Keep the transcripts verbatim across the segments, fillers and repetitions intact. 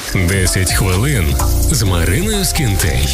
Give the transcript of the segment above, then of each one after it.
десять хвилин з Мариною Скінтей.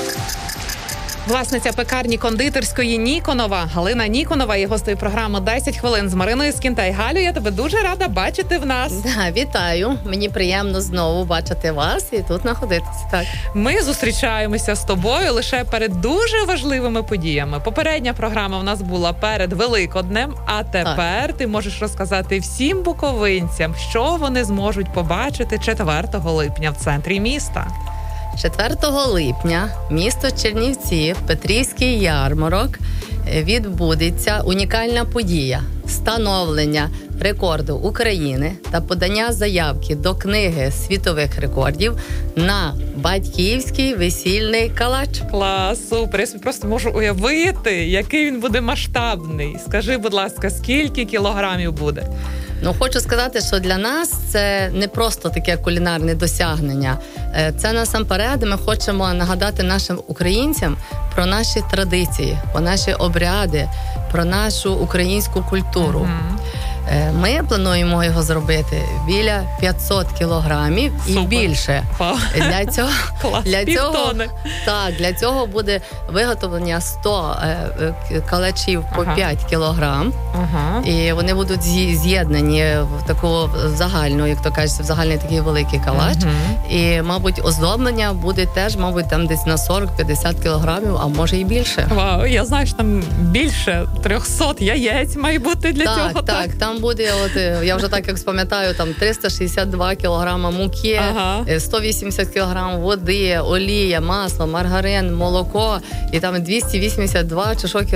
Власниця пекарні кондитерської Ніконова Галина Ніконова є гостею програми «десять хвилин з Мариною Скінтей». Галю, я тебе дуже рада бачити в нас. Да, вітаю. Мені приємно знову бачити вас і тут знаходитися. Так. Ми зустрічаємося з тобою лише перед дуже важливими подіями. Попередня програма у нас була перед Великоднем, а тепер так. Ти можеш розказати всім буковинцям, що вони зможуть побачити четвертого липня в центрі міста. четвертого липня місто Чернівці, Петрівський ярмарок, відбудеться унікальна подія – встановлення рекорду України та подання заявки до книги світових рекордів на батьківський весільний калач. Клас, супер. Я собі просто можу уявити, який він буде масштабний. Скажи, будь ласка, скільки кілограмів буде? Ну, хочу сказати, що для нас це не просто таке кулінарне досягнення. Це насамперед ми хочемо нагадати нашим українцям про наші традиції, про наші обряди, про нашу українську культуру. Mm-hmm. Ми плануємо його зробити біля п'ятсот кілограмів і Супер. більше. Wow. Для цього, Клас, для цього, півтони. Так, для цього буде виготовлення сто калачів по ага. п'ять кілограм. Ага. І вони будуть з'єднані в таку загальну, як то кажуть, в загальний такий великий калач. Ага. І, мабуть, оздоблення буде теж, мабуть, там десь на сорок-п'ятдесят кілограмів, а може і більше. Вау, я знаю, що там більше трьохсот яєць має бути для так, цього. Так, так. Там буде, от, я вже так як спам'ятаю, там триста шістдесят два кілограма муки, ага. сто вісімдесят кілограм води, олія, масло, маргарин, молоко і там двісті вісімдесят два чи що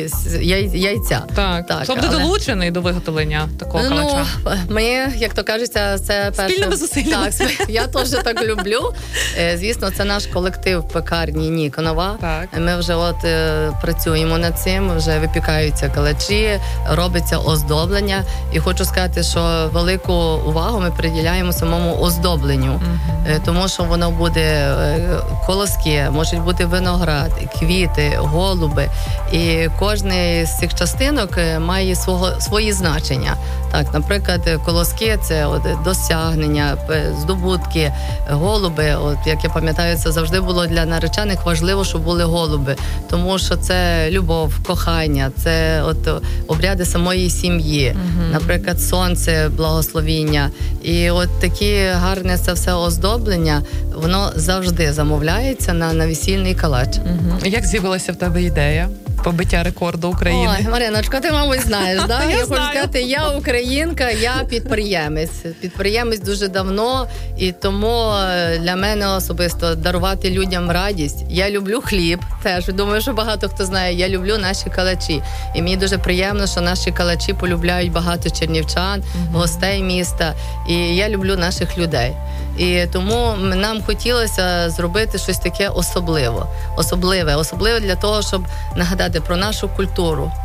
яйця. Так, так. Щоб але... долучений до виготовлення такого ну, калача? Ми, як то кажеться, це перше... Спільними зусиллями. Так, я теж так люблю. Звісно, це наш колектив в пекарні Ніконова. Так. Ми вже от працюємо над цим, вже випікаються калачі, робиться оздоблення. І хочу сказати, що велику увагу ми приділяємо самому оздобленню, uh-huh. тому що воно буде колоски, можуть бути виноград, квіти, голуби. І кожна з цих частинок має свого, свої значення. Так, наприклад, колоски – це от досягнення, здобутки, голуби. От, як я пам'ятаю, це завжди було для наречених важливо, щоб були голуби. Тому що це любов, кохання, це от обряди самої сім'ї. Uh-huh. Наприклад, сонце, благословіння. І от такі гарне це все оздоблення, воно завжди замовляється на, на весільний калач. Uh-huh. Як з'явилася в тебе ідея побиття рекорду України? Ой, Мариночко, ти, мабуть, знаєш, да? Я, я хочу сказати, я українка, я підприємець. Підприємець дуже давно, і тому для мене особисто дарувати людям радість. Я люблю хліб, теж, думаю, що багато хто знає, я люблю наші калачі. І мені дуже приємно, що наші калачі полюбляють багато чернівчан, угу. гостей міста, і я люблю наших людей. І тому нам хотілося зробити щось таке особливе, особливе, особливе для того, щоб нагадати про нашу культуру,